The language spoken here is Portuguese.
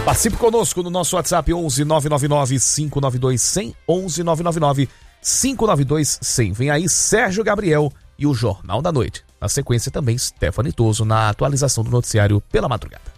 Participe conosco no nosso WhatsApp 11 999 592 100, 11 999 592 100. Vem aí Sérgio Gabriel e o Jornal da Noite. Na sequência também Stephanie Toso na atualização do noticiário pela madrugada.